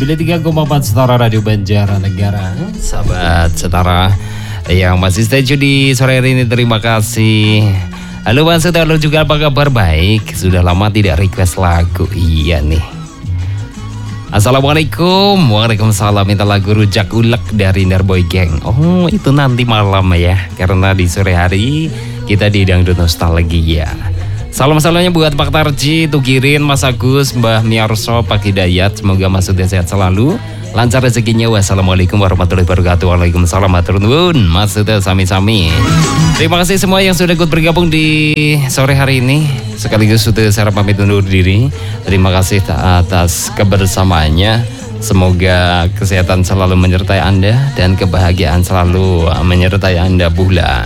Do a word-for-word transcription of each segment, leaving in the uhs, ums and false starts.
sembilan puluh tiga koma empat Setara Radio Banjarnegara. Sahabat Setara yang masih stay tune di sore hari ini, terima kasih. Halo Mas Suta, halo juga, apa kabar? Baik, sudah lama tidak request lagu. Iya nih. Assalamualaikum. Waalaikumsalam. Minta lagu Rujak Ulek dari Nerboy Gang. Oh, itu nanti malam ya, karena di sore hari kita di Dangdut Nostalgia. Salam-salamnya buat Pak Tarji, Tukirin, Mas Agus, Mbah Miarso, Pak Hidayat. Semoga Mas Suta sehat selalu, lancar rezekinya. Wassalamualaikum warahmatullahi wabarakatuh. Waalaikumsalam. Matur nuwun Mas Suta, sami-sami. Terima kasih semua yang sudah ikut bergabung di sore hari ini. Sekaligus sudah saya pamit undur diri. Terima kasih atas kebersamaannya. Semoga kesehatan selalu menyertai Anda dan kebahagiaan selalu menyertai Anda pula.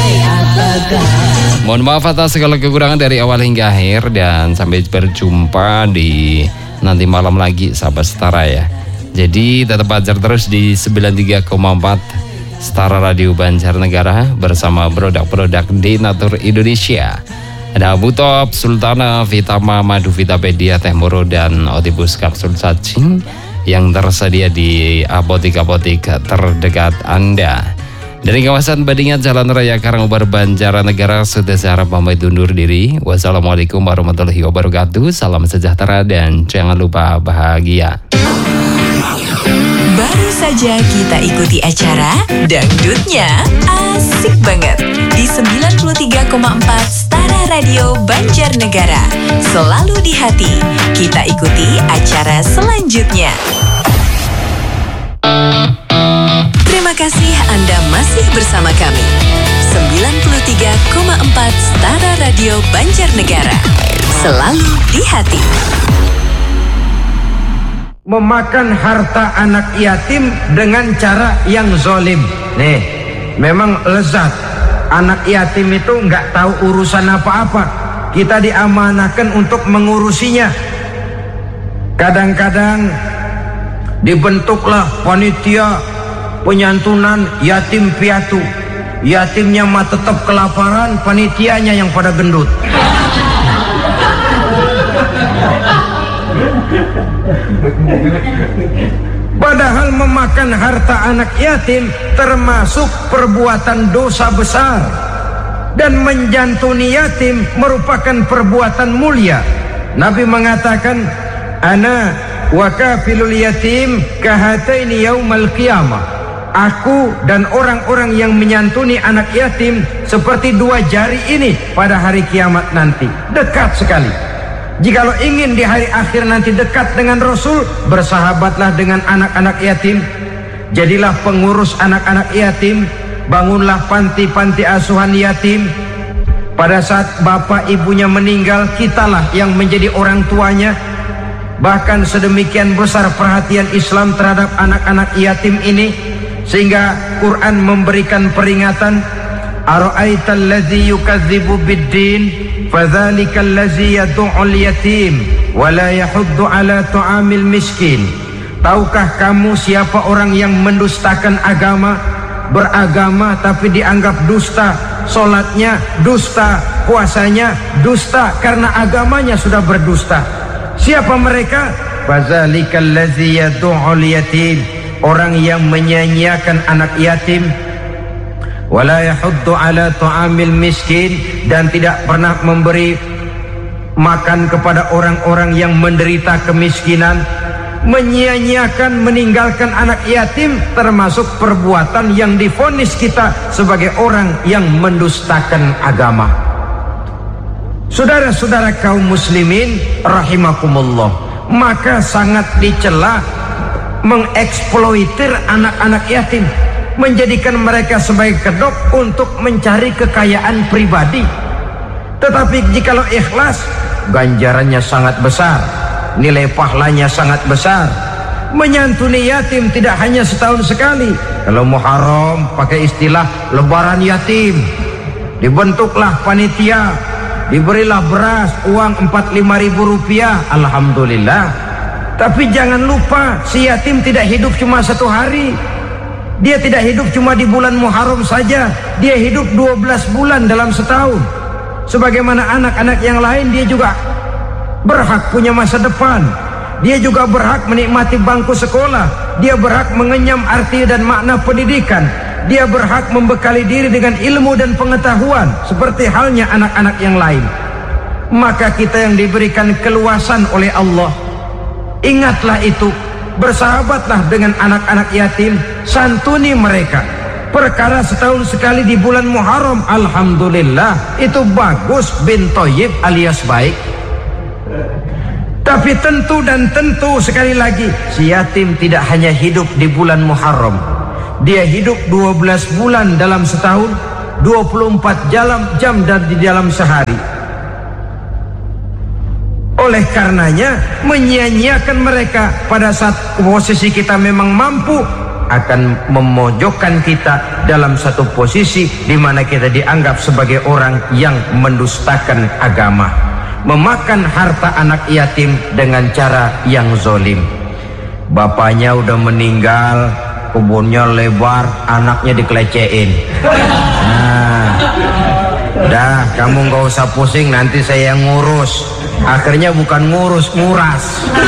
Mohon maaf atas segala kekurangan dari awal hingga akhir, dan sampai berjumpa di nanti malam lagi sahabat Setara ya. Jadi tetap ajar terus di sembilan puluh tiga koma empat Setara Radio Banjarnegara bersama produk-produk Denatur Indonesia. Ada Abu Top, Sultana, Vitama, Madu Vitapedia, Teh Moro, dan Otibus Kapsul Cacing yang tersedia di apotek-apotek terdekat Anda. Dari kawasan Badingan, Jalan Raya Karangkobar, Banjarnegara, sudah saya pamit undur diri. Wassalamualaikum warahmatullahi wabarakatuh. Salam sejahtera dan jangan lupa bahagia. Baru saja kita ikuti acara Dangdutnya Asik Banget di sembilan puluh tiga koma empat Setara Radio Banjarnegara. Selalu di hati. Kita ikuti acara selanjutnya. Terima kasih Anda masih bersama kami. sembilan puluh tiga koma empat Setara Radio Banjarnegara. Selalu di hati. Memakan harta anak yatim dengan cara yang zolim. Nih, memang lezat. Anak yatim itu nggak tahu urusan apa-apa. Kita diamanahkan untuk mengurusinya. Kadang-kadang dibentuklah panitia penyantunan yatim piatu. Yatimnya mah tetap kelaparan, panitianya yang pada gendut. Padahal memakan harta anak yatim termasuk perbuatan dosa besar, dan menjantuni yatim merupakan perbuatan mulia. Nabi mengatakan, ana wa kafilul yatim kahataini yaumal qiyamah. Aku dan orang-orang yang menyantuni anak yatim seperti dua jari ini pada hari kiamat nanti. Dekat sekali. Jikalau ingin di hari akhir nanti dekat dengan Rasul, bersahabatlah dengan anak-anak yatim. Jadilah pengurus anak-anak yatim. Bangunlah panti-panti asuhan yatim. Pada saat bapak ibunya meninggal, kitalah yang menjadi orang tuanya. Bahkan sedemikian besar perhatian Islam terhadap anak-anak yatim ini, sehingga Quran memberikan peringatan, ara'aital ladzi yukadzibu bid-din fadzalikal ladzi yad'ul yatim wa la yahuddu ala ta'amil miskin. Tahukah kamu siapa orang yang mendustakan agama, beragama tapi dianggap dusta, solatnya dusta, puasanya dusta karena agamanya sudah berdusta. Siapa mereka? Fadzalikal ladzi yad'ul yatim, orang yang menyanyiakan anak yatim, wala yahuddu ala ta'amil miskin, dan tidak pernah memberi makan kepada orang-orang yang menderita kemiskinan. Menyia-nyiakan, meninggalkan anak yatim termasuk perbuatan yang divonis kita sebagai orang yang mendustakan agama. Saudara-saudara kaum muslimin rahimakumullah, maka sangat dicela mengeksploitir anak-anak yatim, menjadikan mereka sebagai kedok untuk mencari kekayaan pribadi. Tetapi jikalau ikhlas, ganjarannya sangat besar, nilai pahalanya sangat besar. Menyantuni yatim tidak hanya setahun sekali. Kalau Muharram pakai istilah lebaran yatim, dibentuklah panitia, diberilah beras, uang empat puluh lima ribu rupiah, alhamdulillah. Tapi jangan lupa, si yatim tidak hidup cuma satu hari. Dia tidak hidup cuma di bulan Muharram saja. Dia hidup dua belas bulan dalam setahun. Sebagaimana anak-anak yang lain, dia juga berhak punya masa depan. Dia juga berhak menikmati bangku sekolah. Dia berhak mengenyam arti dan makna pendidikan. Dia berhak membekali diri dengan ilmu dan pengetahuan seperti halnya anak-anak yang lain. Maka kita yang diberikan keluasan oleh Allah, ingatlah itu, bersahabatlah dengan anak-anak yatim, santuni mereka. Perkara setahun sekali di bulan Muharram, alhamdulillah, itu bagus, bin Toyib alias baik. Tapi tentu dan tentu sekali lagi, si yatim tidak hanya hidup di bulan Muharram. Dia hidup dua belas bulan dalam setahun, dua puluh empat jam dan di dalam sehari. Oleh karenanya, menyia-nyiakan mereka pada saat posisi kita memang mampu akan memojokkan kita dalam satu posisi di mana kita dianggap sebagai orang yang mendustakan agama. Memakan harta anak yatim dengan cara yang zolim. Bapaknya udah meninggal, kebunnya lebar, anaknya dikelecehin. Nah, dah kamu gak usah pusing, nanti saya yang ngurus. Akhirnya bukan ngurus, nguras.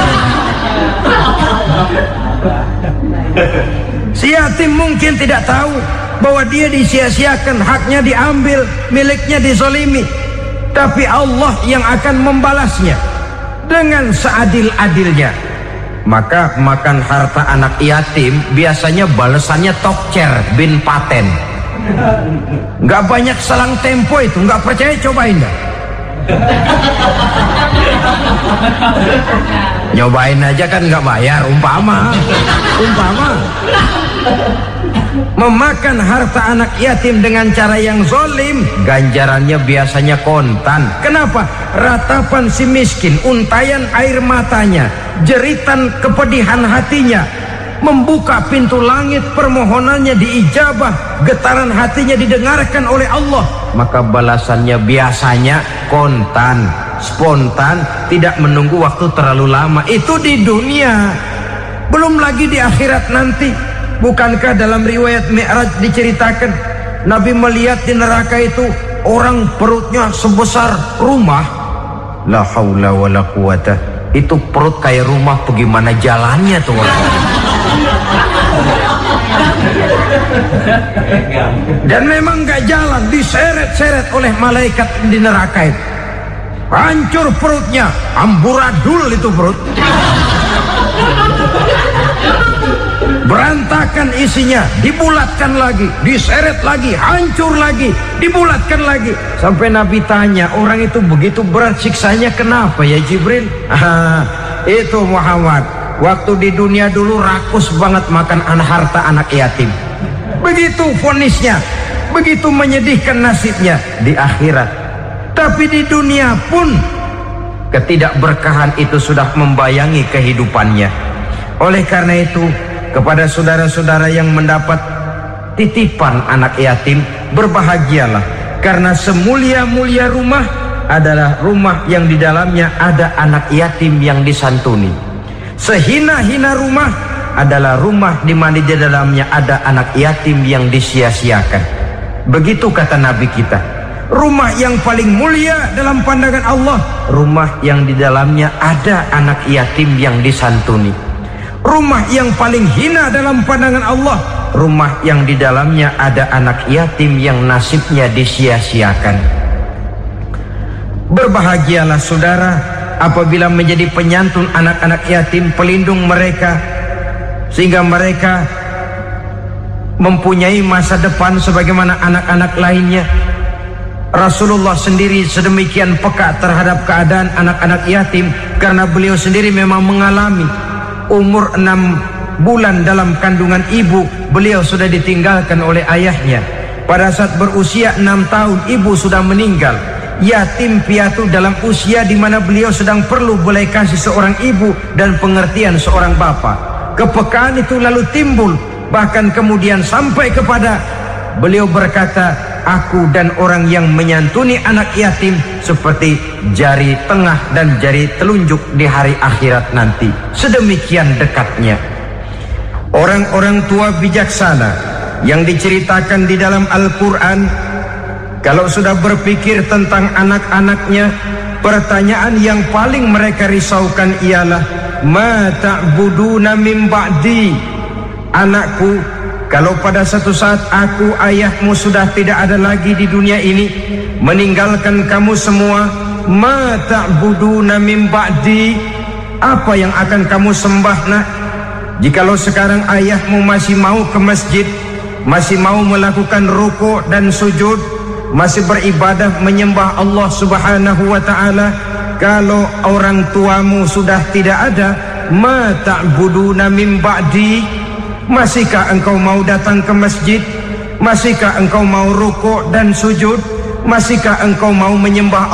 Si yatim mungkin tidak tahu bahwa dia disia-siakan, haknya diambil, miliknya dizolimi. Tapi Allah yang akan membalasnya dengan seadil-adilnya. Maka makan harta anak yatim biasanya balasannya tokcer bin paten. Gak banyak selang tempo itu, gak percaya cobain dah. Nyobain aja kan gak bayar, umpama umpama memakan harta anak yatim dengan cara yang zolim, ganjarannya biasanya kontan. Kenapa? Ratapan si miskin, untayan air matanya, jeritan kepedihan hatinya, membuka pintu langit, permohonannya diijabah, getaran hatinya didengarkan oleh Allah. Maka balasannya biasanya kontan, spontan, tidak menunggu waktu terlalu lama. Itu di dunia, belum lagi di akhirat nanti. Bukankah dalam riwayat Mi'raj diceritakan Nabi melihat di neraka itu orang perutnya sebesar rumah. La haula wala quwata. Itu perut kayak rumah, bagaimana jalannya tuh orang? Dan memang gak jalan, diseret-seret oleh malaikat di neraka itu. Hancur perutnya, amburadul itu perut. Berantakan isinya, dibulatkan lagi, diseret lagi, hancur lagi, dibulatkan lagi. Sampai Nabi tanya, orang itu begitu berat siksanya kenapa ya Jibril? Ah, itu Muhammad, waktu di dunia dulu rakus banget makan anak harta anak yatim. Begitu vonisnya, begitu menyedihkan nasibnya di akhirat. Tapi di dunia pun ketidakberkahan itu sudah membayangi kehidupannya. Oleh karena itu, kepada saudara-saudara yang mendapat titipan anak yatim, berbahagialah, karena semulia-mulia rumah adalah rumah yang di dalamnya ada anak yatim yang disantuni. Sehina-hina rumah adalah rumah di mana di dalamnya ada anak yatim yang disia-siakan. Begitu kata Nabi kita. Rumah yang paling mulia dalam pandangan Allah, rumah yang di dalamnya ada anak yatim yang disantuni. Rumah yang paling hina dalam pandangan Allah, rumah yang di dalamnya ada anak yatim yang nasibnya disia-siakan. Berbahagialah saudara apabila menjadi penyantun anak-anak yatim, pelindung mereka, sehingga mereka mempunyai masa depan sebagaimana anak-anak lainnya. Rasulullah sendiri sedemikian peka terhadap keadaan anak-anak yatim karena beliau sendiri memang mengalami. Umur enam bulan dalam kandungan ibu, beliau sudah ditinggalkan oleh ayahnya. Pada saat berusia enam tahun, ibu sudah meninggal. Yatim piatu dalam usia di mana beliau sedang perlu belas kasih seorang ibu dan pengertian seorang bapa. Kepekaan itu lalu timbul, bahkan kemudian sampai kepada beliau berkata, aku dan orang yang menyantuni anak yatim seperti jari tengah dan jari telunjuk di hari akhirat nanti. Sedemikian dekatnya. Orang-orang tua bijaksana yang diceritakan di dalam Al-Quran, kalau sudah berpikir tentang anak-anaknya, pertanyaan yang paling mereka risaukan ialah ma ta'buduna min ba'di. Anakku, kalau pada satu saat aku, ayahmu sudah tidak ada lagi di dunia ini, meninggalkan kamu semua, ma ta'buduna min ba'di, apa yang akan kamu sembah nak? Jikalau sekarang ayahmu masih mau ke masjid, masih mau melakukan rukuk dan sujud, masih beribadah menyembah Allah Subhanahu wa ta'ala, kalau orang tuamu sudah tidak ada, ma ta'buduna min ba'di, masihkah engkau mau datang ke masjid? Masihkah engkau mau rukuk dan sujud? Masihkah engkau mau menyembah